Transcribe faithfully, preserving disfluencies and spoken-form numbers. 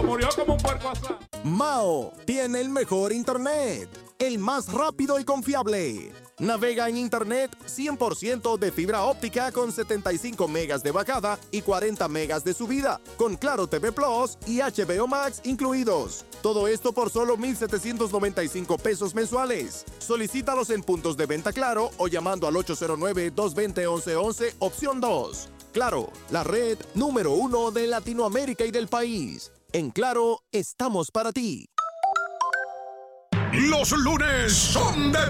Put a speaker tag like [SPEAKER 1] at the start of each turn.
[SPEAKER 1] cuando murió como un puerco asado.
[SPEAKER 2] Mao tiene el mejor internet, el más rápido y confiable. Navega en internet cien por ciento de fibra óptica con setenta y cinco megas de bajada y cuarenta megas de subida, con Claro T V Plus y H B O Max incluidos. Todo esto por solo mil setecientos noventa y cinco pesos mensuales. Solicítalos en puntos de venta Claro o llamando al ocho cero nueve, dos dos cero, once once, opción dos. Claro, la red número uno de Latinoamérica y del país. En Claro, estamos para ti.
[SPEAKER 3] Los lunes son de